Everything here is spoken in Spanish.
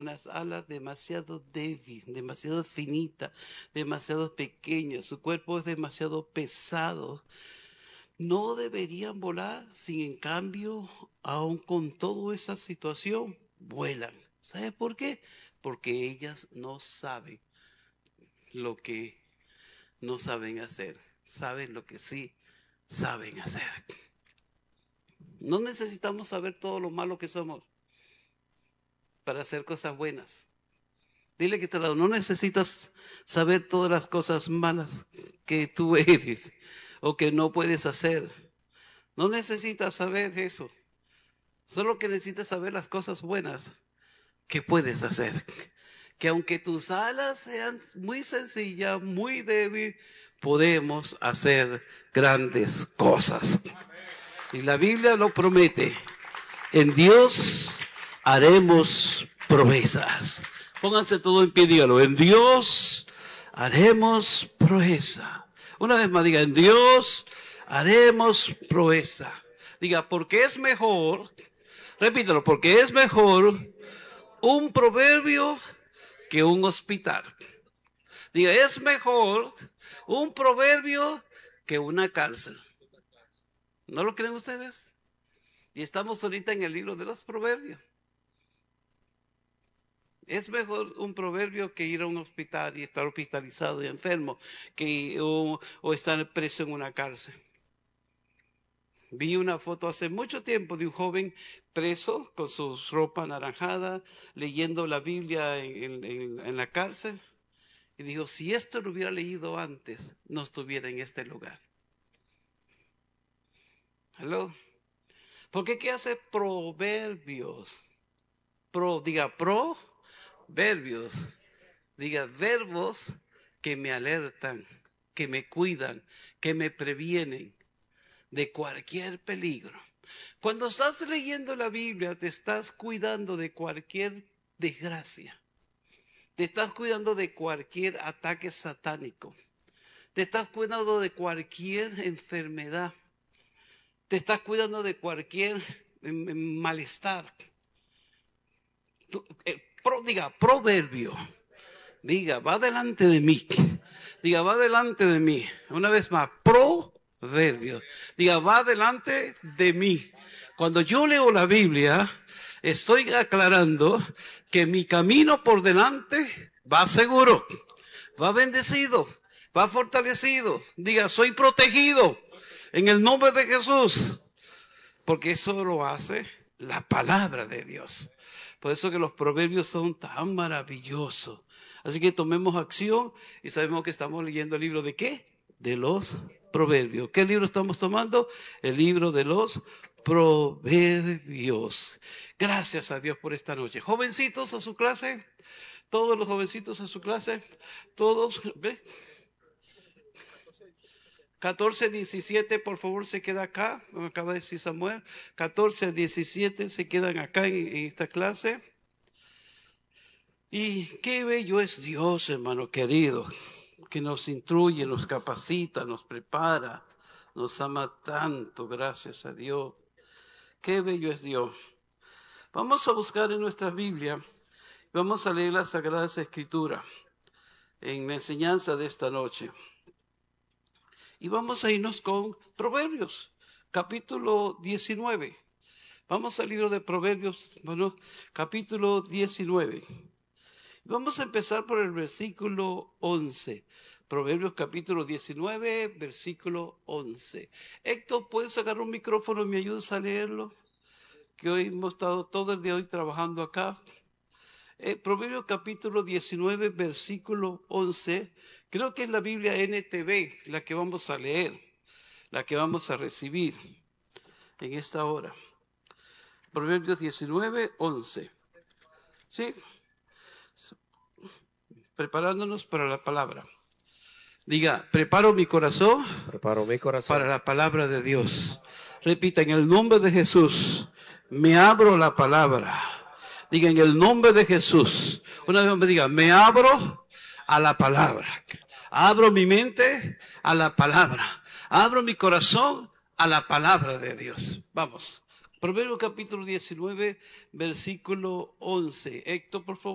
unas alas demasiado débiles, demasiado finitas, demasiado pequeñas. Su cuerpo es demasiado pesado. No deberían volar, sin en cambio, aun con toda esa situación, vuelan. ¿Sabe por qué? Porque ellas no saben lo que no saben hacer. Saben lo que sí saben hacer. No necesitamos saber todo lo malo que somos para hacer cosas buenas. Dile que no necesitas saber todas las cosas malas que tú eres o que no puedes hacer. No necesitas saber eso. Solo que necesitas saber las cosas buenas que puedes hacer. Que aunque tus alas sean muy sencillas, muy débiles, podemos hacer grandes cosas. Y la Biblia lo promete. En Dios haremos proezas. Pónganse todo en pie, dígalo. En Dios haremos proeza. Una vez más diga, en Dios haremos proeza. Diga, porque es mejor, repítelo, porque es mejor un proverbio que un hospital. Diga, es mejor un proverbio que una cárcel. ¿No lo creen ustedes? Y estamos ahorita en el libro de los proverbios. Es mejor un proverbio que ir a un hospital y estar hospitalizado y enfermo, o estar preso en una cárcel. Vi una foto hace mucho tiempo de un joven preso con su ropa anaranjada, leyendo la Biblia en la cárcel. Y dijo, si esto lo hubiera leído antes, no estuviera en este lugar. ¿Aló? ¿Por qué hace proverbios? Diga proverbios. Diga verbos que me alertan, que me cuidan, que me previenen de cualquier peligro. Cuando estás leyendo la Biblia, te estás cuidando de cualquier desgracia. Te estás cuidando de cualquier ataque satánico. Te estás cuidando de cualquier enfermedad. Te estás cuidando de cualquier malestar. Diga, proverbio. Diga, va delante de mí. Diga, va delante de mí. Una vez más, proverbio. Diga, va delante de mí. Cuando yo leo la Biblia, estoy aclarando que mi camino por delante va seguro, va bendecido, va fortalecido. Diga, soy protegido en el nombre de Jesús. Porque eso lo hace la palabra de Dios. Por eso que los proverbios son tan maravillosos. Así que tomemos acción y sabemos que estamos leyendo el libro de ¿qué? De los proverbios. ¿Qué libro estamos tomando? El libro de los proverbios. Gracias a Dios por esta noche. Jovencitos a su clase. Todos los jovencitos a su clase. Todos. ¿Ve? 14, 17, por favor, se queda acá. Me acaba de decir Samuel. 14, 17 se quedan acá en esta clase. Y qué bello es Dios, hermano querido, que nos instruye, nos capacita, nos prepara, nos ama tanto, gracias a Dios. Qué bello es Dios. Vamos a buscar en nuestra Biblia, vamos a leer las Sagradas Escrituras en la enseñanza de esta noche. Y vamos a irnos con Proverbios, capítulo 19. Vamos al libro de Proverbios, bueno, capítulo 19. Vamos a empezar por el versículo 11. Proverbios capítulo 19, versículo 11. Héctor, ¿puedes sacar un micrófono y me ayudas a leerlo? Que hoy hemos estado todo el día hoy trabajando acá. Proverbios capítulo 19, versículo 11. Creo que es la Biblia NTV la que vamos a leer, la que vamos a recibir en esta hora. Proverbios 19, 11. ¿Sí? Preparándonos para la palabra. Diga, preparo mi corazón para la palabra de Dios. Repita, en el nombre de Jesús, me abro la palabra. Diga, en el nombre de Jesús. Una vez me diga, me abro a la palabra. Abro mi mente a la palabra. Abro mi corazón a la palabra de Dios. Vamos. Proverbios capítulo 19, versículo 11. Héctor, por favor.